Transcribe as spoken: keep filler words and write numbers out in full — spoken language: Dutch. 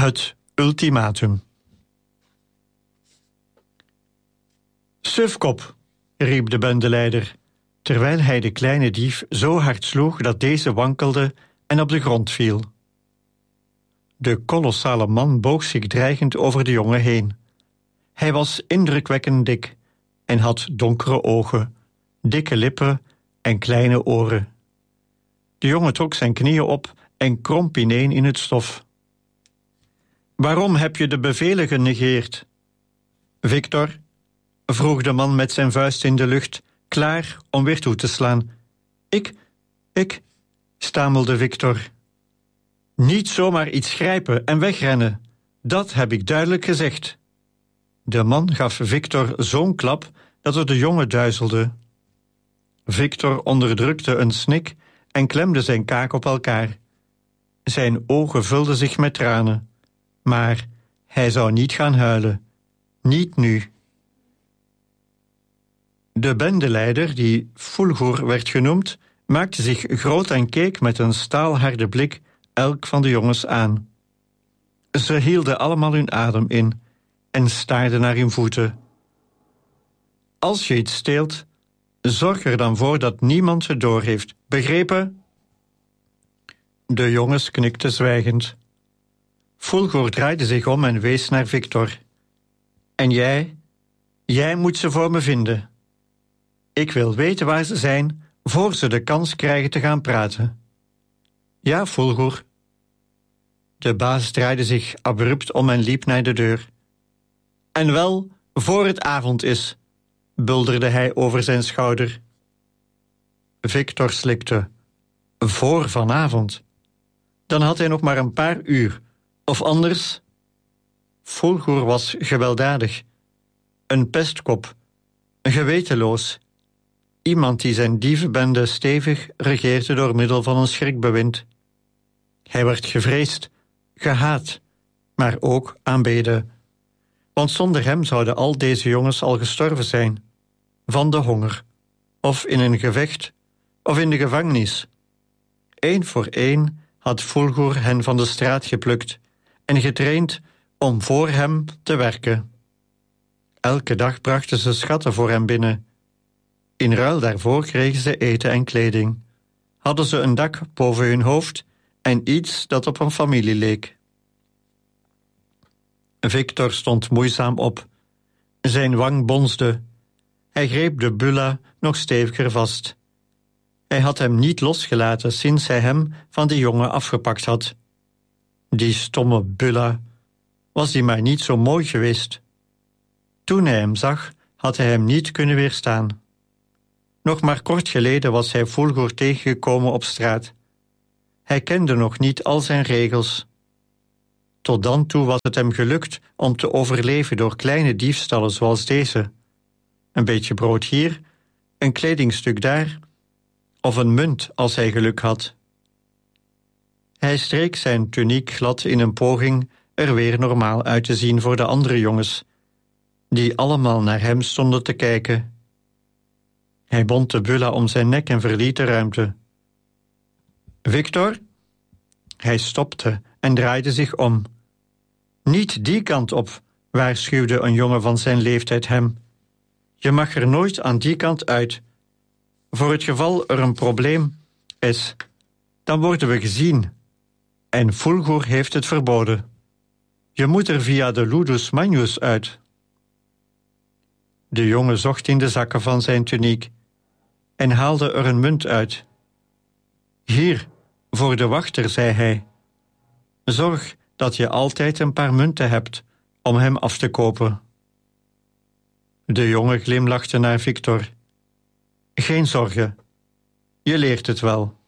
Het ultimatum. Sufkop, riep de bendeleider, terwijl hij de kleine dief zo hard sloeg dat deze wankelde en op de grond viel. De kolossale man boog zich dreigend over de jongen heen. Hij was indrukwekkend dik en had donkere ogen, dikke lippen en kleine oren. De jongen trok zijn knieën op en kromp ineen in het stof. Waarom heb je de bevelen genegeerd? Victor, vroeg de man met zijn vuist in de lucht, klaar om weer toe te slaan. Ik, ik, stamelde Victor. Niet zomaar iets grijpen en wegrennen, dat heb ik duidelijk gezegd. De man gaf Victor zo'n klap dat er de jongen duizelde. Victor onderdrukte een snik en klemde zijn kaak op elkaar. Zijn ogen vulden zich met tranen, maar hij zou niet gaan huilen. Niet nu. De bendeleider, die Fulgur werd genoemd, maakte zich groot en keek met een staalharde blik elk van de jongens aan. Ze hielden allemaal hun adem in en staarden naar hun voeten. Als je iets steelt, zorg er dan voor dat niemand het doorheeft. Begrepen? De jongens knikten zwijgend. Fulgur draaide zich om en wees naar Victor. En jij? Jij moet ze voor me vinden. Ik wil weten waar ze zijn, voor ze de kans krijgen te gaan praten. Ja, Fulgur. De baas draaide zich abrupt om en liep naar de deur. En wel, voor het avond is, bulderde hij over zijn schouder. Victor slikte. Voor vanavond. Dan had hij nog maar een paar uur. Of anders? Fulgur was gewelddadig. Een pestkop. Gewetenloos. Iemand die zijn dievenbende stevig regeerde door middel van een schrikbewind. Hij werd gevreesd, gehaat, maar ook aanbeden. Want zonder hem zouden al deze jongens al gestorven zijn. Van de honger, of in een gevecht, of in de gevangenis. Eén voor één had Fulgur hen van de straat geplukt en getraind om voor hem te werken. Elke dag brachten ze schatten voor hem binnen. In ruil daarvoor kregen ze eten en kleding. Hadden ze een dak boven hun hoofd en iets dat op een familie leek. Victor stond moeizaam op. Zijn wang bonsde. Hij greep de bulla nog steviger vast. Hij had hem niet losgelaten sinds hij hem van die jongen afgepakt had. Die stomme bulla, was die maar niet zo mooi geweest. Toen hij hem zag, had hij hem niet kunnen weerstaan. Nog maar kort geleden was hij Fulgur tegengekomen op straat. Hij kende nog niet al zijn regels. Tot dan toe was het hem gelukt om te overleven door kleine diefstallen zoals deze. Een beetje brood hier, een kledingstuk daar, of een munt als hij geluk had. Hij streek zijn tuniek glad in een poging er weer normaal uit te zien voor de andere jongens, die allemaal naar hem stonden te kijken. Hij bond de bulla om zijn nek en verliet de ruimte. Victor? Hij stopte en draaide zich om. Niet die kant op, waarschuwde een jongen van zijn leeftijd hem. Je mag er nooit aan die kant uit. Voor het geval er een probleem is, dan worden we gezien. En Fulgur heeft het verboden. Je moet er via de Ludus Magnus uit. De jongen zocht in de zakken van zijn tuniek en haalde er een munt uit. Hier, voor de wachter, zei hij. Zorg dat je altijd een paar munten hebt om hem af te kopen. De jongen glimlachte naar Victor. Geen zorgen, je leert het wel.